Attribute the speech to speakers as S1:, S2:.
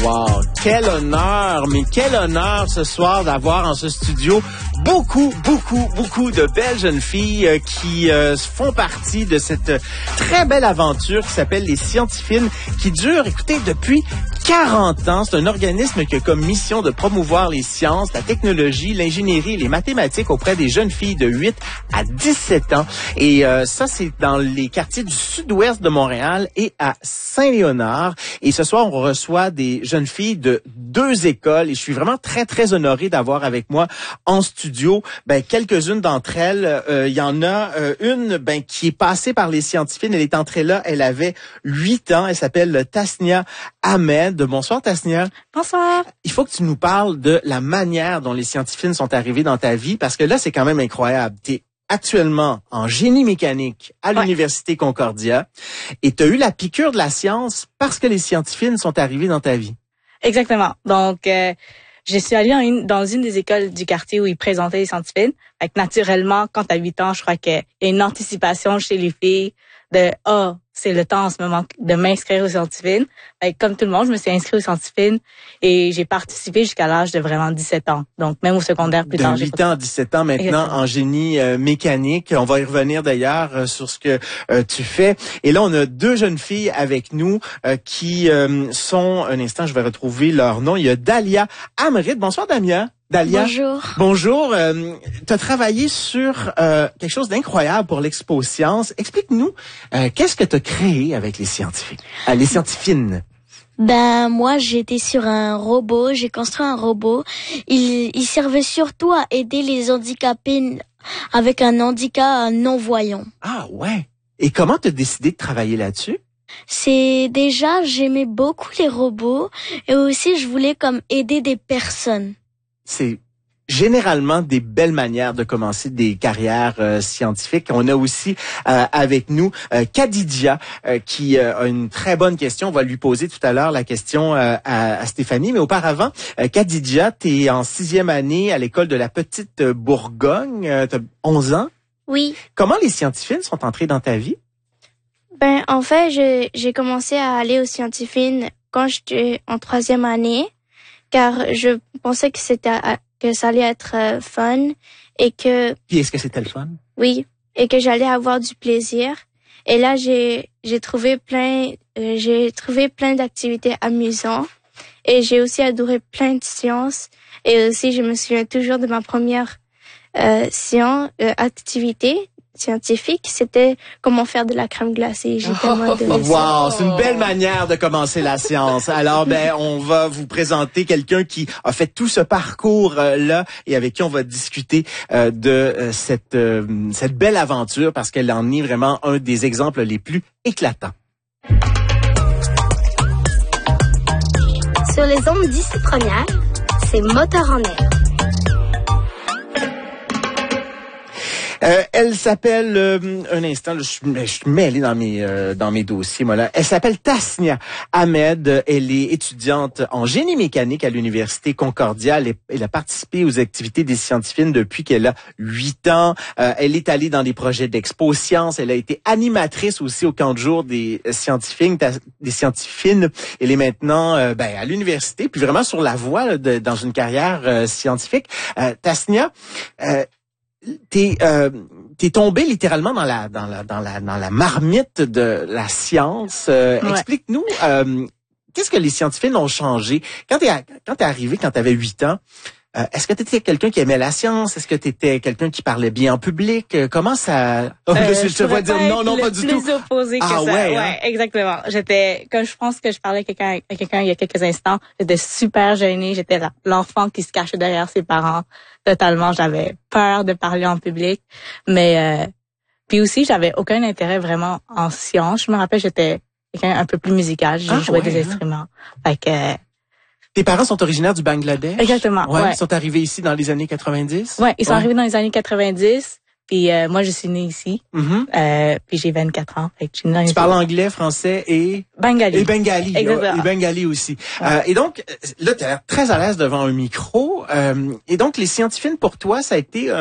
S1: Wow, quel honneur, mais quel honneur ce soir d'avoir en ce studio beaucoup de belles jeunes filles qui font partie de cette très belle aventure qui s'appelle les Scientifines, qui dure, écoutez, depuis 40 ans. C'est un organisme qui a comme mission de promouvoir les sciences, la technologie, l'ingénierie et les mathématiques auprès des jeunes filles de 8 à 17 ans. Et ça, c'est dans les quartiers du sud-ouest de Montréal et à Saint-Léonard. Et ce soir, on reçoit des jeunes filles de 2 écoles et je suis vraiment très honoré d'avoir avec moi en studio quelques-unes d'entre elles. Il y en a une qui est passée par les Scientifines. Elle est entrée là, elle avait 8 ans. Elle s'appelle Tasnia Ahmed. Bonsoir Tasnia.
S2: Bonsoir.
S1: Il faut que tu nous parles de la manière dont les Scientifines sont arrivées dans ta vie parce que là, c'est quand même incroyable. T'es actuellement en génie mécanique à l'Université Concordia et tu as eu la piqûre de la science parce que les Scientifines sont arrivées dans ta vie.
S2: Exactement. Donc, je suis allée dans une des écoles du quartier où ils présentaient les Scientifines. Naturellement, quand tu as 8 ans, je crois qu'il y a une anticipation chez les filles de « c'est le temps en ce moment de m'inscrire aux Scientifines ». Comme tout le monde, je me suis inscrite aux Scientifines et j'ai participé jusqu'à l'âge de vraiment 17 ans. Donc, même au secondaire plus tard.
S1: De 8 ans à 17 ans maintenant. Exactement. En génie mécanique. On va y revenir d'ailleurs sur ce que tu fais. Et là, on a 2 jeunes filles avec nous qui sont... Un instant, je vais retrouver leur nom. Il y a Dalia Amrit. Bonsoir, Dalia.
S3: Bonjour.
S1: Bonjour. Tu as travaillé sur quelque chose d'incroyable pour l'Expo Science. Explique-nous, qu'est-ce que tu as créé avec les scientifiques, les Scientifines?
S3: Moi, j'étais sur un robot. J'ai construit un robot. Il servait surtout à aider les handicapés avec un handicap non-voyant.
S1: Ah ouais. Et comment tu as décidé de travailler là-dessus?
S3: C'est déjà, j'aimais beaucoup les robots et aussi je voulais comme aider des personnes.
S1: C'est généralement des belles manières de commencer des carrières scientifiques. On a aussi avec nous Khadija qui a une très bonne question. On va lui poser tout à l'heure la question à Stéphanie. Mais auparavant, Khadija, tu es en 6e année à l'école de la Petite Bourgogne. Tu as 11 ans.
S3: Oui.
S1: Comment les Scientifines sont entrées dans ta vie?
S4: En fait, j'ai commencé à aller aux Scientifines quand j'étais en 3e année. Car je pensais que ça allait être fun et que...
S1: Puis est-ce que c'était le fun?
S4: Oui, et que j'allais avoir du plaisir. Et là, j'ai trouvé plein d'activités amusantes et j'ai aussi adoré plein de sciences. Et aussi, je me souviens toujours de ma première activité scientifique, c'était comment faire de la crème glacée. J'ai tellement aimé ça.
S1: Wow, c'est une belle manière de commencer la science. Alors, on va vous présenter quelqu'un qui a fait tout ce parcours-là et avec qui on va discuter de cette belle aventure parce qu'elle en est vraiment un des exemples les plus éclatants.
S5: Sur les ondes d'ici première, c'est Moteur en air.
S1: Elle s'appelle un instant, je suis mêlé dans mes dossiers moi là. Elle s'appelle Tasnia Ahmed. Elle est étudiante en génie mécanique à l'Université Concordia. Elle a participé aux activités des Scientifines depuis qu'elle a 8 ans. Elle est allée dans des projets d'Expo Science. Elle a été animatrice aussi au camp de jour des Scientifines. Elle est maintenant à l'université, puis vraiment sur la voie dans une carrière scientifique. Tasnia, t'es tombé littéralement dans la marmite de la science. Explique-nous, qu'est-ce que les Scientifines ont changé? Quand t'es arrivé, quand t'avais 8 ans, est-ce que t'étais quelqu'un qui aimait la science? Est-ce que t'étais quelqu'un qui parlait bien en public? Comment ça...
S2: je
S1: te vois dire non, pas du tout.
S2: Plus opposé que ça. Ouais, exactement. Je pense que je parlais à quelqu'un il y a quelques instants. J'étais super gênée. J'étais l'enfant qui se cachait derrière ses parents. Totalement. J'avais peur de parler en public. Mais, puis aussi, j'avais aucun intérêt vraiment en science. Je me rappelle, j'étais quelqu'un un peu plus musical. Je jouais des instruments. Fait que,
S1: tes parents sont originaires du Bangladesh?
S2: Exactement.
S1: Ouais. Ils sont arrivés ici dans les années 90?
S2: Ouais, ils sont arrivés dans les années 90. Puis moi, je suis née ici. Puis j'ai 24 ans. Fait que je suis née
S1: tu parles anglais, français et...
S2: Bengali.
S1: Et bengali.
S2: Exactement.
S1: Et bengali aussi. Et donc, là, tu as l'air très à l'aise devant un micro. Et donc, les Scientifines, pour toi, ça a été